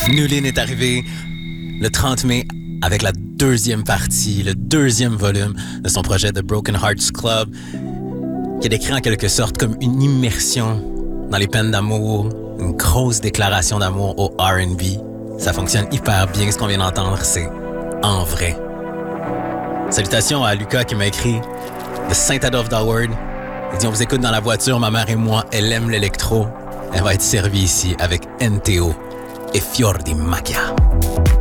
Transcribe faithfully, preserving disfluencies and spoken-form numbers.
Nulin est arrivé le trente mai avec la deuxième partie, le deuxième volume de son projet The Broken Hearts Club, qui est décrit en quelque sorte comme une immersion dans les peines d'amour, une grosse déclaration d'amour au R and B. Ça fonctionne hyper bien, ce qu'on vient d'entendre, c'est en vrai. Salutations à Lucas qui m'a écrit de Saint-Adolphe d'Howard. Il dit, on vous écoute dans la voiture, ma mère et moi, elle aime l'électro. Elle va être servie ici avec N T O et Fior di Macchia.